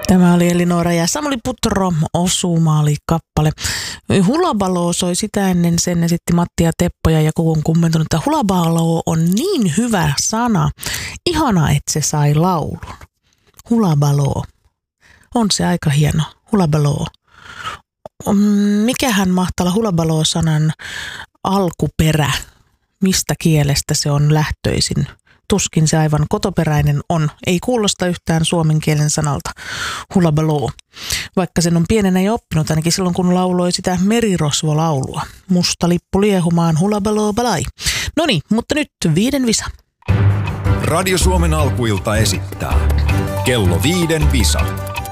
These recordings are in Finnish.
Tämä oli Elinora ja Samuli Putro, Osumaali kappale. Hulabaloo soi sitä ennen, sen esitti Matti ja Teppo ja joku on kommentoinut, että hulabaloo on niin hyvä sana. Ihana, että se sai laulun. Hulabaloo. On se aika hieno. Hulabaloo. Mikähän mahtaa olla hulabaloo-sanan alkuperä? Mistä kielestä se on lähtöisin? Tuskin se aivan kotoperäinen on. Ei kuulosta yhtään suomen kielen sanalta hulabaloo. Vaikka sen on pienenä jo oppinut, ainakin silloin kun lauloi sitä merirosvolaulua. Musta lippu liehumaan hulabaloo balai. Noniin, mutta nyt 5 visa. Radio Suomen alkuilta esittää Kello 5 visa.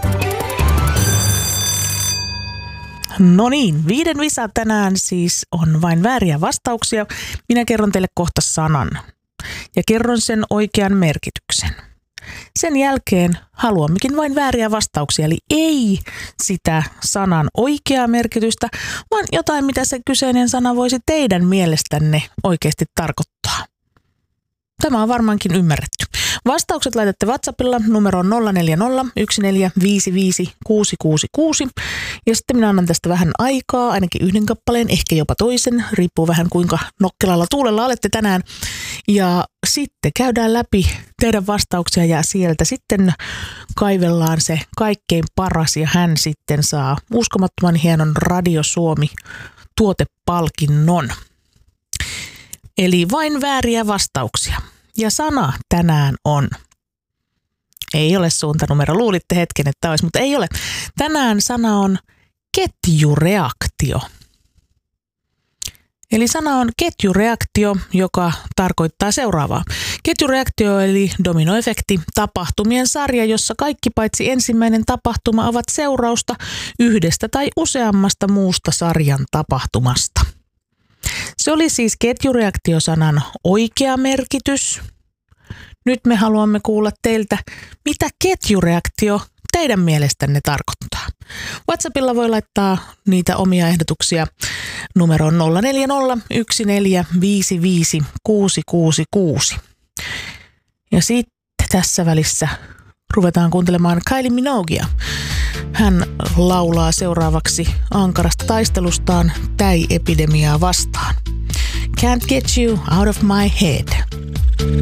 No niin, 5 visa tänään siis on vain vääriä vastauksia. Minä kerron teille kohta sanan ja kerron sen oikean merkityksen. Sen jälkeen haluammekin vain vääriä vastauksia, eli ei sitä sanan oikeaa merkitystä, vaan jotain, mitä se kyseinen sana voisi teidän mielestänne oikeasti tarkoittaa. Tämä on varmaankin ymmärretty. Vastaukset laitatte WhatsAppilla numeroon 0401455666 ja sitten minä annan tästä vähän aikaa, ainakin yhden kappaleen, ehkä jopa toisen, riippuu vähän kuinka nokkelalla tuulella olette tänään. Ja sitten käydään läpi teidän vastauksia ja sieltä sitten kaivellaan se kaikkein paras ja hän sitten saa uskomattoman hienon Radio Suomi tuotepalkinnon. Eli vain vääriä vastauksia. Ja sana tänään on, ei ole suuntanumero, luulitte hetken, että olisi, mutta ei ole. Tänään sana on ketjureaktio. Eli sana on ketjureaktio, joka tarkoittaa seuraavaa. Ketjureaktio eli dominoefekti, tapahtumien sarja, jossa kaikki paitsi ensimmäinen tapahtuma ovat seurausta yhdestä tai useammasta muusta sarjan tapahtumasta. Se oli siis ketjureaktiosanan oikea merkitys. Nyt me haluamme kuulla teiltä, mitä ketjureaktio teidän mielestänne tarkoittaa. WhatsAppilla voi laittaa niitä omia ehdotuksia numeroon 0401455666. Ja sitten tässä välissä ruvetaan kuuntelemaan Kylie Minoguea. Hän laulaa seuraavaksi ankarasta taistelustaan täiepidemiaa vastaan. Can't get you out of my head.